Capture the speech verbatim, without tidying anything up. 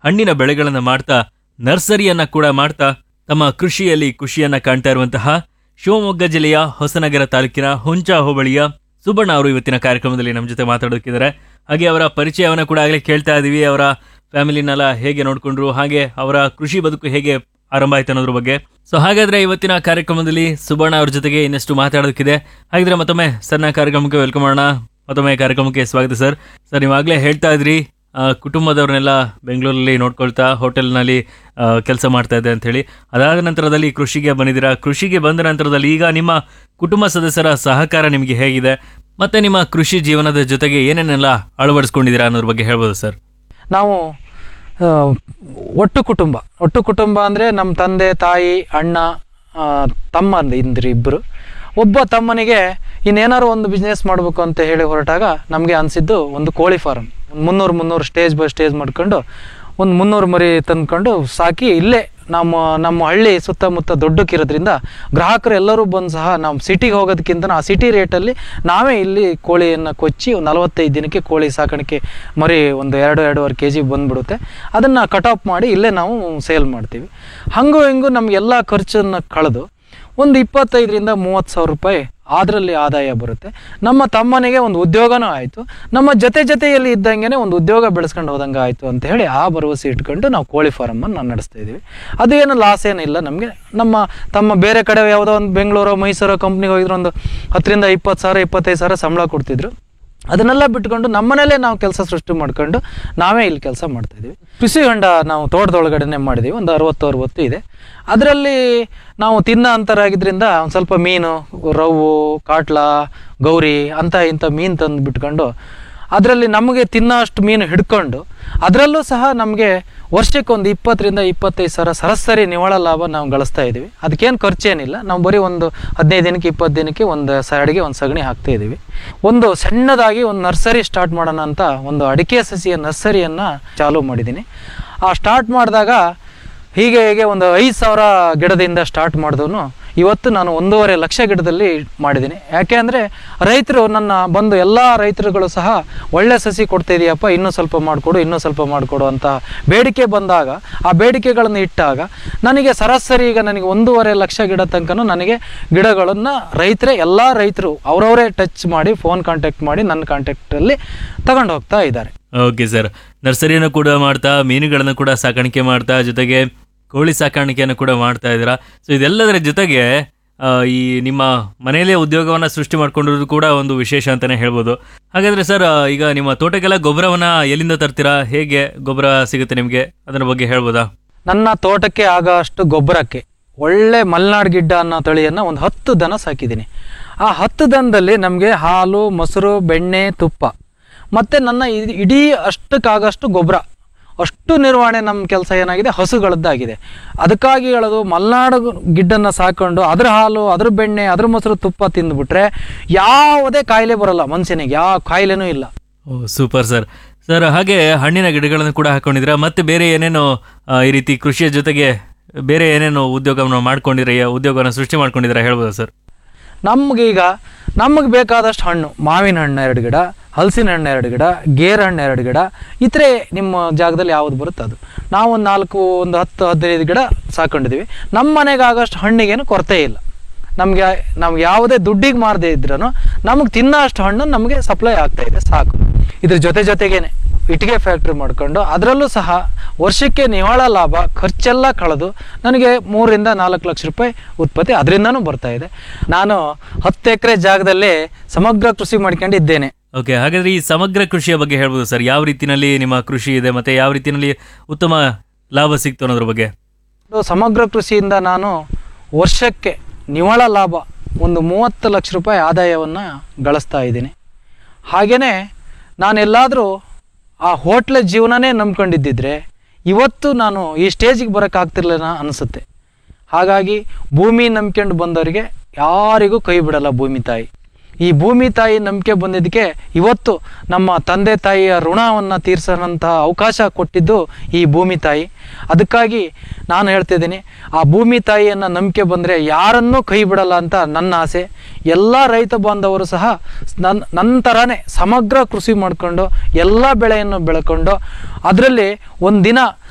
ಹಣ್ಣಿನ ಬೆಳೆಗಳನ್ನ ಮಾಡ್ತಾ ನರ್ಸರಿಯನ್ನ ಕೂಡ ಮಾಡ್ತಾ ತಮ್ಮ ಕೃಷಿಯಲ್ಲಿ ಖುಷಿಯನ್ನ ಕಾಣ್ತಾ ಇರುವಂತಹ ಶಿವಮೊಗ್ಗ ಜಿಲ್ಲೆಯ ಹೊಸನಗರ ತಾಲೂಕಿನ ಹುಂಚಾ ಹೋಬಳಿಯ ಸುಬಣ್ಣ ಅವರು ಇವತ್ತಿನ ಕಾರ್ಯಕ್ರಮದಲ್ಲಿ ನಮ್ಮ ಜೊತೆ ಮಾತಾಡೋದಕ್ಕಿದ್ದಾರೆ. ಹಾಗೆ ಅವರ ಪರಿಚಯವನ್ನ ಕೂಡ ಆಗಲೇ ಕೇಳ್ತಾ ಇದೀವಿ. ಅವರ ಫ್ಯಾಮಿಲಿನೆಲ್ಲ ಹೇಗೆ ನೋಡ್ಕೊಂಡ್ರು, ಹಾಗೆ ಅವರ ಕೃಷಿ ಬದುಕು ಹೇಗೆ ಆರಂಭ ಆಯ್ತು ಅನ್ನೋದ್ರ ಬಗ್ಗೆ. ಸೊ ಹಾಗಾದ್ರೆ ಇವತ್ತಿನ ಕಾರ್ಯಕ್ರಮದಲ್ಲಿ ಸುಬಣ್ಣ ಅವ್ರ ಜೊತೆಗೆ ಇನ್ನಷ್ಟು ಮಾತಾಡೋದಕ್ಕಿದೆ. ಹಾಗಿದ್ರೆ ಮತ್ತೊಮ್ಮೆ ಸರ್ನ ಕಾರ್ಯಕ್ರಮಕ್ಕೆ ವೆಲ್ಕಮ್ ಮಾಡೋಣ. ಮತ್ತೊಮ್ಮೆ ಕಾರ್ಯಕ್ರಮಕ್ಕೆ ಸ್ವಾಗತ ಸರ್. ಸರ್, ನೀವಾಗಲೇ ಹೇಳ್ತಾ ಇದ್ರಿ ಕುಟುಂಬದವ್ರನ್ನೆಲ್ಲ ಬೆಂಗಳೂರಲ್ಲಿ ನೋಡ್ಕೊಳ್ತಾ ಹೋಟೆಲ್ನಲ್ಲಿ ಕೆಲಸ ಮಾಡ್ತಾ ಇದೆ ಅಂತ ಹೇಳಿ. ಅದಾದ ನಂತರದಲ್ಲಿ ಕೃಷಿಗೆ ಬಂದಿದ್ದೀರಾ. ಕೃಷಿಗೆ ಬಂದ ನಂತರದಲ್ಲಿ ಈಗ ನಿಮ್ಮ ಕುಟುಂಬ ಸದಸ್ಯರ ಸಹಕಾರ ನಿಮಗೆ ಹೇಗಿದೆ, ಮತ್ತೆ ನಿಮ್ಮ ಕೃಷಿ ಜೀವನದ ಜೊತೆಗೆ ಏನೇನೆಲ್ಲ ಅಳವಡಿಸ್ಕೊಂಡಿದ್ದೀರಾ ಅನ್ನೋದ್ರ ಬಗ್ಗೆ ಹೇಳ್ಬೋದು ಸರ್. ನಾವು ಒಟ್ಟು ಕುಟುಂಬ ಒಟ್ಟು ಕುಟುಂಬ ಅಂದರೆ ನಮ್ಮ ತಂದೆ ತಾಯಿ ಅಣ್ಣ ತಮ್ಮ ಇಂದ್ರಿ ಇಬ್ಬರು. ಒಬ್ಬ ತಮ್ಮನಿಗೆ ಇನ್ನೇನಾದ್ರು ಒಂದು ಬಿಸ್ನೆಸ್ ಮಾಡಬೇಕು ಅಂತ ಹೇಳಿ ಹೊರಟಾಗ ನಮಗೆ ಅನಿಸಿದ್ದು ಒಂದು ಕೋಳಿ ಫಾರಮ್. ಒಂದು ಮುನ್ನೂರು ಮುನ್ನೂರು ಸ್ಟೇಜ್ ಬೈ ಸ್ಟೇಜ್ ಮಾಡ್ಕೊಂಡು ಒಂದು ಮುನ್ನೂರು ಮರಿ ತಂದ್ಕೊಂಡು ಸಾಕಿ ಇಲ್ಲೇ ನಮ್ಮ ನಮ್ಮ ಹಳ್ಳಿ ಸುತ್ತಮುತ್ತ ದೊಡ್ಡಕ್ಕಿರೋದ್ರಿಂದ ಗ್ರಾಹಕರು ಎಲ್ಲರೂ ಬಂದು ಸಹ ನಾವು ಸಿಟಿಗೆ ಹೋಗೋದಕ್ಕಿಂತ ಆ ಸಿಟಿ ರೇಟಲ್ಲಿ ನಾವೇ ಇಲ್ಲಿ ಕೋಳಿಯನ್ನು ಕೊಚ್ಚಿ ಒಂದು ನಲವತ್ತೈದು ದಿನಕ್ಕೆ ಕೋಳಿ ಸಾಕಾಣಿಕೆ ಮರಿ ಒಂದು ಎರಡು ಎರಡೂವರೆ ಕೆ ಜಿ ಬಂದುಬಿಡುತ್ತೆ. ಅದನ್ನು ಕಟ್ ಆಫ್ ಮಾಡಿ ಇಲ್ಲೇ ನಾವು ಸೇಲ್ ಮಾಡ್ತೀವಿ. ಹಾಗೂ ಹಿಂಗೂ ನಮಗೆಲ್ಲ ಖರ್ಚನ್ನು ಕಳೆದು ಒಂದು ಇಪ್ಪತ್ತೈದರಿಂದ ಮೂವತ್ತು ಸಾವಿರ ರೂಪಾಯಿ ಅದರಲ್ಲಿ ಆದಾಯ ಬರುತ್ತೆ. ನಮ್ಮ ತಮ್ಮನಿಗೆ ಒಂದು ಉದ್ಯೋಗನೂ ಆಯಿತು, ನಮ್ಮ ಜೊತೆ ಜೊತೆಯಲ್ಲಿ ಇದ್ದಂಗೆ ಒಂದು ಉದ್ಯೋಗ ಬೆಳೆಸ್ಕೊಂಡು ಹೋದಂಗೆ ಆಯಿತು ಅಂತ ಹೇಳಿ ಆ ಭರವಸೆ ಇಟ್ಕೊಂಡು ನಾವು ಕೋಳಿ ಫಾರಮ್ಮನ್ನು ನಾವು ನಡೆಸ್ತಾ ಇದ್ದೀವಿ. ಅದು ಏನು ಲಾಸ್ ಏನಿಲ್ಲ ನಮಗೆ. ನಮ್ಮ ತಮ್ಮ ಬೇರೆ ಕಡೆ ಯಾವುದೋ ಒಂದು ಬೆಂಗಳೂರು ಮೈಸೂರು ಕಂಪ್ನಿಗೆ ಹೋಗಿದ್ರು ಒಂದು ಹತ್ತರಿಂದ ಇಪ್ಪತ್ತು ಸಾವಿರ ಇಪ್ಪತ್ತೈದು ಸಾವಿರ ಸಂಬಳ ಕೊಡ್ತಿದ್ರು. ಅದನ್ನೆಲ್ಲ ಬಿಟ್ಕೊಂಡು ನಮ್ಮನೇಲೇ ನಾವು ಕೆಲಸ ಸೃಷ್ಟಿ ಮಾಡ್ಕೊಂಡು ನಾವೇ ಇಲ್ಲಿ ಕೆಲಸ ಮಾಡ್ತಾಯಿದ್ದೀವಿ. ಕೃಷಿ ಹೊಂಡ ನಾವು ತೋಟದೊಳಗಡೆನೆ ಮಾಡಿದ್ದೀವಿ. ಒಂದು ಅರವತ್ತು ಅರವತ್ತು ಇದೆ. ಅದರಲ್ಲಿ ನಾವು ತಿನ್ನೋ ಅಂತರಾಗಿದ್ದರಿಂದ ಒಂದು ಸ್ವಲ್ಪ ಮೀನು, ರವ್ವು, ಕಾಟ್ಲ, ಗೌರಿ ಅಂತ ಇಂಥ ಮೀನು ತಂದು ಬಿಟ್ಕೊಂಡು ಅದರಲ್ಲಿ ನಮಗೆ ತಿನ್ನೋ ಅಷ್ಟು ಮೀನು ಹಿಡ್ಕೊಂಡು ಅದರಲ್ಲೂ ಸಹ ನಮಗೆ ವರ್ಷಕ್ಕೆ ಒಂದು ಇಪ್ಪತ್ತರಿಂದ ಇಪ್ಪತ್ತೈದು ಸಾವಿರ ಸರಾಸರಿ ನಿವ್ವಳ ಲಾಭ ನಾವು ಗಳಿಸ್ತಾ ಇದ್ದೀವಿ. ಅದಕ್ಕೇನು ಖರ್ಚೇನಿಲ್ಲ. ನಾವು ಬರೀ ಒಂದು ಹದಿನೈದು ದಿನಕ್ಕೆ ಇಪ್ಪತ್ತು ದಿನಕ್ಕೆ ಒಂದು ಸೈಡ್ಗೆ ಒಂದು ಸಗಣಿ ಹಾಕ್ತಾ ಇದ್ದೀವಿ. ಒಂದು ಸಣ್ಣದಾಗಿ ಒಂದು ನರ್ಸರಿ ಸ್ಟಾರ್ಟ್ ಮಾಡೋಣ ಅಂತ ಒಂದು ಅಡಿಕೆ ಸಸಿಯ ನರ್ಸರಿಯನ್ನು ಚಾಲೂ ಮಾಡಿದ್ದೀನಿ. ಆ ಸ್ಟಾರ್ಟ್ ಮಾಡಿದಾಗ ಹೀಗೆ ಹೀಗೆ ಒಂದು ಐದು ಸಾವಿರ ಗಿಡದಿಂದ ಸ್ಟಾರ್ಟ್ ಮಾಡಿದವನು ಇವತ್ತು ನಾನು ಒಂದೂವರೆ ಲಕ್ಷ ಗಿಡದಲ್ಲಿ ಮಾಡಿದ್ದೀನಿ. ಯಾಕೆ ಅಂದರೆ ರೈತರು ನನ್ನ ಬಂದು ಎಲ್ಲ ರೈತರುಗಳು ಸಹ ಒಳ್ಳೆ ಸಸಿ ಕೊಡ್ತಾ ಇದೆಯಪ್ಪ, ಇನ್ನೂ ಸ್ವಲ್ಪ ಮಾಡಿಕೊಡು ಇನ್ನೂ ಸ್ವಲ್ಪ ಮಾಡಿಕೊಡು ಅಂತ ಬೇಡಿಕೆ ಬಂದಾಗ ಆ ಬೇಡಿಕೆಗಳನ್ನು ಇಟ್ಟಾಗ ನನಗೆ ಸರಾಸರಿ ಈಗ ನನಗೆ ಒಂದೂವರೆ ಲಕ್ಷ ಗಿಡ ತನಕನೂ ನನಗೆ ಗಿಡಗಳನ್ನು ರೈತರೇ ಎಲ್ಲ ರೈತರು ಅವರವರೇ ಟಚ್ ಮಾಡಿ ಫೋನ್ ಕಾಂಟ್ಯಾಕ್ಟ್ ಮಾಡಿ ನನ್ನ ಕಾಂಟ್ಯಾಕ್ಟಲ್ಲಿ ತಗೊಂಡು ಹೋಗ್ತಾ ಇದ್ದಾರೆ. ಓಕೆ ಸರ್, ನರ್ಸರಿಯನ್ನು ಕೂಡ ಮಾಡ್ತಾ ಮೀನುಗಳನ್ನು ಕೂಡ ಸಾಕಾಣಿಕೆ ಮಾಡ್ತಾ ಜೊತೆಗೆ ಕೋಳಿ ಸಾಕಾಣಿಕೆಯನ್ನು ಕೂಡ ಮಾಡ್ತಾ ಇದ್ದೀರಾ. ಸೊ ಇದೆಲ್ಲದರ ಜೊತೆಗೆ ಈ ನಿಮ್ಮ ಮನೆಯಲ್ಲೇ ಉದ್ಯೋಗವನ್ನು ಸೃಷ್ಟಿ ಮಾಡ್ಕೊಂಡಿರೋದು ಕೂಡ ಒಂದು ವಿಶೇಷ ಅಂತಲೇ ಹೇಳ್ಬೋದು. ಹಾಗಾದರೆ ಸರ್, ಈಗ ನಿಮ್ಮ ತೋಟಕ್ಕೆಲ್ಲ ಗೊಬ್ಬರವನ್ನು ಎಲ್ಲಿಂದ ತರ್ತೀರಾ, ಹೇಗೆ ಗೊಬ್ಬರ ಸಿಗುತ್ತೆ ನಿಮಗೆ, ಅದರ ಬಗ್ಗೆ ಹೇಳ್ಬೋದಾ? ನನ್ನ ತೋಟಕ್ಕೆ ಆಗ ಅಷ್ಟು ಗೊಬ್ಬರಕ್ಕೆ ಒಳ್ಳೆ ಮಲೆನಾಡು ಗಿಡ್ಡ ಅನ್ನೋ ತಳಿಯನ್ನು ಒಂದು ಹತ್ತು ದನ ಸಾಕಿದ್ದೀನಿ. ಆ ಹತ್ತು ದನದಲ್ಲಿ ನಮಗೆ ಹಾಲು, ಮೊಸರು, ಬೆಣ್ಣೆ, ತುಪ್ಪ ಮತ್ತು ನನ್ನ ಇಡೀ ಅಷ್ಟಕ್ಕಾಗಷ್ಟು ಗೊಬ್ಬರ ಅಷ್ಟು ನಿರ್ವಹಣೆ ನಮ್ಮ ಕೆಲಸ ಏನಾಗಿದೆ ಹಸುಗಳದ್ದಾಗಿದೆ. ಅದಕ್ಕಾಗಿ ಹೇಳೋದು ಮಲೆನಾಡು ಗಿಡ್ಡನ್ನು ಸಾಕೊಂಡು ಅದ್ರ ಹಾಲು, ಅದ್ರ ಬೆಣ್ಣೆ, ಅದ್ರ ಮೊಸರು, ತುಪ್ಪ ತಿಂದುಬಿಟ್ರೆ ಯಾವುದೇ ಕಾಯಿಲೆ ಬರೋಲ್ಲ ಮನುಷ್ಯನಿಗೆ, ಯಾವ ಕಾಯಿಲೆನೂ ಇಲ್ಲ. ಓ ಸೂಪರ್ ಸರ್. ಸರ್, ಹಾಗೆ ಹಣ್ಣಿನ ಗಿಡಗಳನ್ನು ಕೂಡ ಹಾಕೊಂಡಿದ್ದೀರಾ, ಮತ್ತೆ ಬೇರೆ ಏನೇನು ಈ ರೀತಿ ಕೃಷಿಯ ಜೊತೆಗೆ ಬೇರೆ ಏನೇನು ಉದ್ಯೋಗವನ್ನು ಮಾಡ್ಕೊಂಡಿದ್ದೀರಾ, ಉದ್ಯೋಗವನ್ನು ಸೃಷ್ಟಿ ಮಾಡ್ಕೊಂಡಿದ್ದೀರಾ ಹೇಳ್ಬೋದಾ ಸರ್? ನಮಗೀಗ ನಮಗೆ ಬೇಕಾದಷ್ಟು ಹಣ್ಣು, ಮಾವಿನ ಹಣ್ಣು ಎರಡು ಗಿಡ, ಹಲಸಿನ ಹಣ್ಣು ಎರಡು ಗಿಡ, ಗೇರು ಹಣ್ಣು ಎರಡು ಗಿಡ, ಇತರೆ ನಿಮ್ಮ ಜಾಗದಲ್ಲಿ ಯಾವುದು ಬರುತ್ತೆ ಅದು ನಾವು ಒಂದು ನಾಲ್ಕು ಒಂದು ಹತ್ತು ಹದಿನೈದು ಗಿಡ ಸಾಕೊಂಡಿದ್ದೀವಿ. ನಮ್ಮ ಮನೆಗೆ ಆಗಷ್ಟು ಹಣ್ಣಿಗೇನು ಕೊರತೆ ಇಲ್ಲ. ನಮಗೆ ನಮ್ಗೆ ಯಾವುದೇ ದುಡ್ಡಿಗೆ ಮಾರದೇ ಇದ್ರೂ ನಮಗೆ ತಿನ್ನೋ ಅಷ್ಟು ಹಣ್ಣು ನಮಗೆ ಸಪ್ಲೈ ಆಗ್ತಾ ಇದೆ, ಸಾಕು. ಇದ್ರ ಜೊತೆ ಜೊತೆಗೇನೆ ಇಟ್ಟಿಗೆ ಫ್ಯಾಕ್ಟ್ರಿ ಮಾಡ್ಕೊಂಡು ಅದರಲ್ಲೂ ಸಹ ವರ್ಷಕ್ಕೆ ನಿವ್ವಳ ಲಾಭ ಖರ್ಚೆಲ್ಲ ಕಳೆದು ನನಗೆ ಮೂರರಿಂದ ನಾಲ್ಕು ಲಕ್ಷ ರೂಪಾಯಿ ಉತ್ಪತ್ತಿ ಅದರಿಂದನೂ ಬರ್ತಾ ಇದೆ. ನಾನು ಹತ್ತು ಎಕರೆ ಜಾಗದಲ್ಲೇ ಸಮಗ್ರ ಕೃಷಿ ಮಾಡ್ಕೊಂಡಿದ್ದೇನೆ. ಓಕೆ, ಹಾಗಾದ್ರೆ ಈ ಸಮಗ್ರ ಕೃಷಿಯ ಬಗ್ಗೆ ಹೇಳ್ಬೋದು ಸರ್. ಯಾವ ರೀತಿಯಲ್ಲಿ ನಿಮ್ಮ ಕೃಷಿ ಇದೆ ಮತ್ತೆ ಯಾವ ರೀತಿಯಲ್ಲಿ ಉತ್ತಮ ಲಾಭ ಸಿಕ್ತು ಅನ್ನೋದ್ರ ಬಗ್ಗೆ? ಸಮಗ್ರ ಕೃಷಿಯಿಂದ ನಾನು ವರ್ಷಕ್ಕೆ ನಿವ್ವಳ ಲಾಭ ಒಂದು ಮೂವತ್ತು ಲಕ್ಷ ರೂಪಾಯಿ ಆದಾಯವನ್ನು ಗಳಿಸ್ತಾ ಇದ್ದೀನಿ. ಹಾಗೆಯೇ ನಾನೆಲ್ಲಾದರೂ ಆ ಹೋಟ್ಲ ಜೀವನನೇ ನಂಬ್ಕೊಂಡಿದ್ದಿದ್ರೆ ಇವತ್ತು ನಾನು ಈ ಸ್ಟೇಜಿಗೆ ಬರೋಕ್ಕಾಗ್ತಿರ್ಲಿಲ್ಲ ಅನಿಸುತ್ತೆ. ಹಾಗಾಗಿ ಭೂಮಿ ನಂಬ್ಕೊಂಡು ಬಂದವರಿಗೆ ಯಾರಿಗೂ ಕೈ ಬಿಡಲ್ಲ ಭೂಮಿ ತಾಯಿ. ಈ ಭೂಮಿ ತಾಯಿ ನಂಬಿಕೆ ಬಂದಿದ್ದಕ್ಕೆ ಇವತ್ತು ನಮ್ಮ ತಂದೆ ತಾಯಿಯ ಋಣವನ್ನು ತೀರ್ಸೋಂಥ ಅವಕಾಶ ಕೊಟ್ಟಿದ್ದು ಈ ಭೂಮಿ ತಾಯಿ. ಅದಕ್ಕಾಗಿ ನಾನು ಹೇಳ್ತಿದ್ದೀನಿ, ಆ ಭೂಮಿ ತಾಯಿಯನ್ನು ನಂಬಿಕೆ ಬಂದರೆ ಯಾರನ್ನೂ ಕೈ ಬಿಡಲ್ಲ ಅಂತ ನನ್ನ ಆಸೆ. ಎಲ್ಲ ರೈತ ಬಾಂಧವರು ಸಹ ನನ್ನ ನನ್ನ ಥರನೇ ಸಮಗ್ರ ಕೃಷಿ ಮಾಡಿಕೊಂಡು ಎಲ್ಲ ಬೆಳೆಯನ್ನು ಬೆಳ್ಕೊಂಡು ಅದರಲ್ಲಿ ಒಂದಿನ